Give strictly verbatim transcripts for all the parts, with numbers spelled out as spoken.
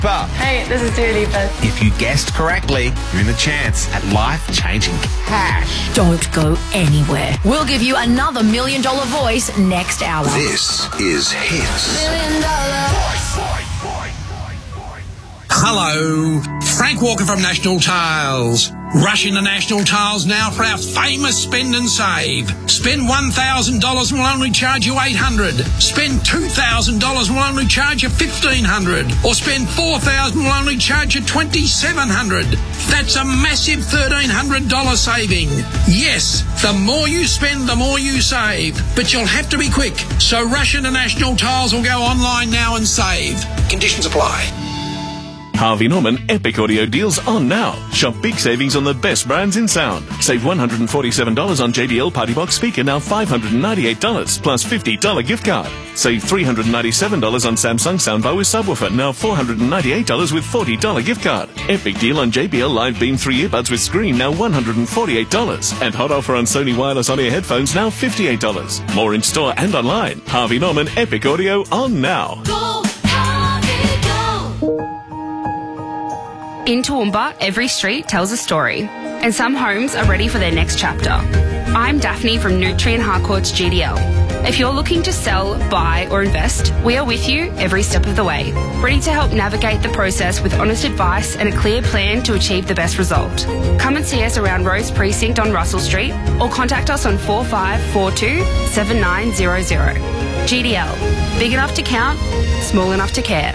Hey, this is Dua Lipa. If you guessed correctly, you're in the chance at life-changing cash. Don't go anywhere. We'll give you another million dollar voice next hour. This is Hits. Million dollar. Hello, Frank Walker from National Tiles. Rush into National Tiles now for our famous spend and save. Spend one thousand dollars and we'll only charge you eight hundred dollars. Spend two thousand dollars and we'll only charge you fifteen hundred dollars. Or spend four thousand dollars and we'll only charge you twenty-seven hundred dollars. That's a massive thirteen hundred dollars saving. Yes, the more you spend, the more you save. But you'll have to be quick. So rush into National Tiles or go online now and save. Conditions apply. Harvey Norman Epic Audio deals on now. Shop big savings on the best brands in sound. Save one hundred forty-seven dollars on J B L Party Box speaker, now five hundred ninety-eight dollars plus fifty dollars gift card. Save three hundred ninety-seven dollars on Samsung soundbar with subwoofer, now four hundred ninety-eight dollars with forty dollars gift card. Epic deal on J B L Live Beam three earbuds with screen, now one hundred forty-eight dollars. And hot offer on Sony wireless on-ear headphones, now fifty-eight dollars. More in store and online. Harvey Norman Epic Audio on now. Go, Harvey, go. In Toowoomba, every street tells a story, and some homes are ready for their next chapter. I'm Daphne from Nutrient Harcourt's G D L. If you're looking to sell, buy or invest, we are with you every step of the way, ready to help navigate the process with honest advice and a clear plan to achieve the best result. Come and see us around Rose Precinct on Russell Street or contact us on four five four two, seven nine zero zero. G D L, big enough to count, small enough to care.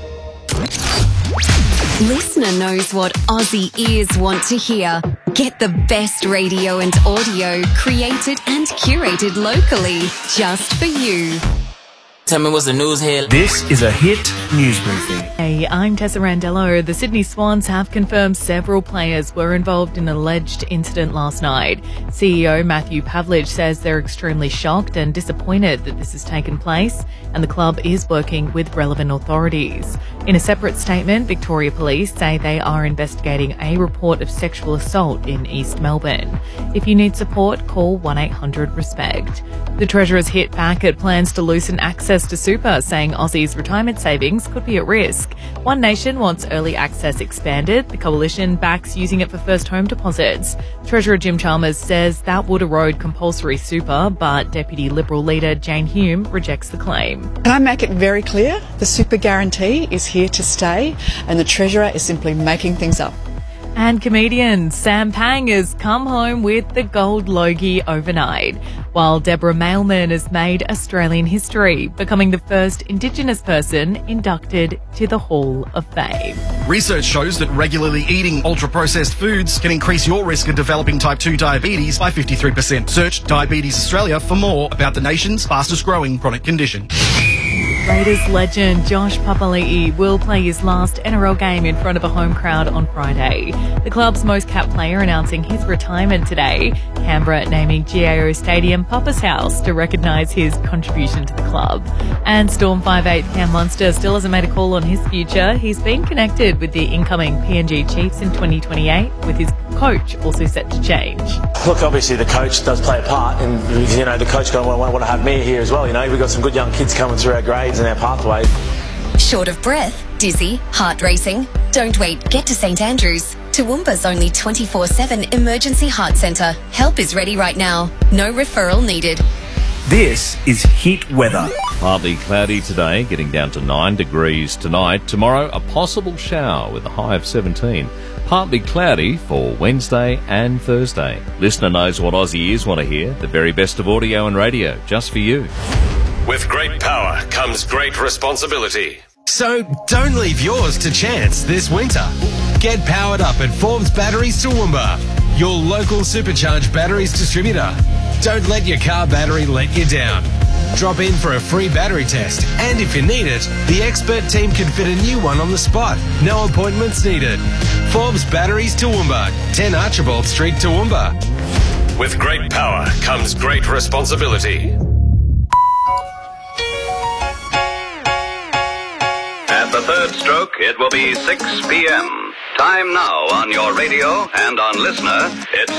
Listener knows what Aussie ears want to hear. Get the best radio and audio created and curated locally just for you. Tell me what's the news here. This is a Hit News Briefing. Hey, I'm Tessa Randello. The Sydney Swans have confirmed several players were involved in an alleged incident last night. C E O Matthew Pavlich says they're extremely shocked and disappointed that this has taken place, and the club is working with relevant authorities. In a separate statement, Victoria Police say they are investigating a report of sexual assault in East Melbourne. If you need support, call one eight hundred RESPECT. The Treasurer's hit back at plans to loosen access to super, saying Aussie's retirement savings could be at risk. One Nation wants early access expanded. The Coalition backs using it for first home deposits. Treasurer Jim Chalmers says that would erode compulsory super, but Deputy Liberal leader Jane Hume rejects the claim. Can I make it very clear? The super guarantee is here to stay, and the Treasurer is simply making things up. And comedian Sam Pang has come home with the Gold Logie overnight, while Deborah Mailman has made Australian history, becoming the first Indigenous person inducted to the Hall of Fame. Research shows that regularly eating ultra-processed foods can increase your risk of developing type two diabetes by fifty-three percent. Search Diabetes Australia for more about the nation's fastest-growing chronic condition. Raiders legend Josh Papali'i will play his last N R L game in front of a home crowd on Friday. The club's most capped player announcing his retirement today. Canberra naming G A O Stadium Papa's House to recognise his contribution to the club. And Storm five eight Cam Munster still hasn't made a call on his future. He's been connected with the incoming P N G Chiefs in twenty twenty-eight, with his coach also set to change. Look, obviously the coach does play a part, and you know the coach going to want to have me here as well. You know, we've got some good young kids coming through our grades and our pathway. Short of breath, dizzy, heart racing? Don't wait, get to St Andrews. Toowoomba's only twenty-four seven emergency heart centre. Help is ready right now. No referral needed. This is Hit Weather. Partly cloudy today, getting down to nine degrees tonight. Tomorrow, a possible shower with a high of seventeen. Partly cloudy for Wednesday and Thursday. Listener knows what Aussie ears want to hear. The very best of audio and radio, just for you. With great power comes great responsibility. So don't leave yours to chance this winter. Get powered up at Forbes Batteries Toowoomba, your local supercharged batteries distributor. Don't let your car battery let you down. Drop in for a free battery test, and if you need it, the expert team can fit a new one on the spot. No appointments needed. Forbes Batteries Toowoomba, ten Archibald Street, Toowoomba. With great power comes great responsibility. At the third stroke, it will be six p.m. Time now on your radio and on Listener. It's